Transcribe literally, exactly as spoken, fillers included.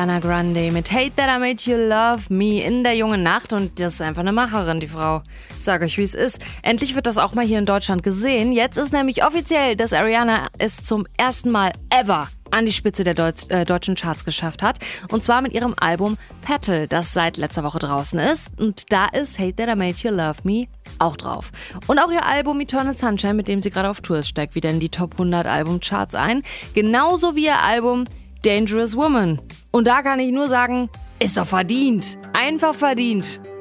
Ariana Grande mit Hate That I Made You Love Me in der jungen Nacht. Und das ist einfach eine Macherin, die Frau. Ich sag euch, wie es ist. Endlich wird das auch mal hier in Deutschland gesehen. Jetzt ist nämlich offiziell, dass Ariana es zum ersten Mal ever an die Spitze der Deut- äh, deutschen Charts geschafft hat. Und zwar mit ihrem Album Petal, das seit letzter Woche draußen ist. Und da ist Hate That I Made You Love Me auch drauf. Und auch ihr Album Eternal Sunshine, mit dem sie gerade auf Tour ist, steigt wieder in die Top hundert Albumcharts ein. Genauso wie ihr Album Dangerous Woman. Und da kann ich nur sagen, ist doch verdient. Einfach verdient.